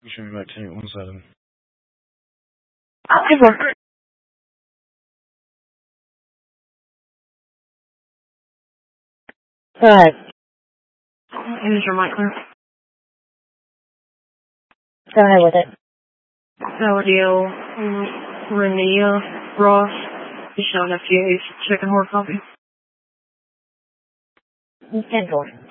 Should be back to you. 1 second. Go ahead. Use your mic there. Go ahead with it. Saladillo, Renia, Ross, Michelle, FTA's chicken horse coffee. 10-4.